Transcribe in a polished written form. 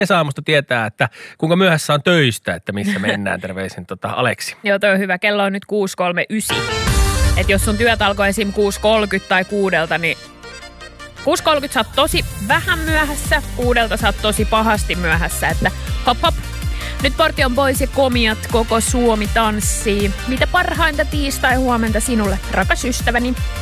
Aamusta tietää, että kuinka myöhässä on töistä, että missä mennään. Terveisin Aleksi. Joo, toi on hyvä. Kello on nyt 6.39. Että jos sun työt alkoi esim. 6.30 tai 6, niin 6.30 sä oot tosi vähän myöhässä, 6 sä oot tosi pahasti myöhässä, että hop hop. Nyt Portion Boys ja Komiat, koko Suomi tanssii. Mitä parhainta tiistai huomenta sinulle, rakas ystäväni.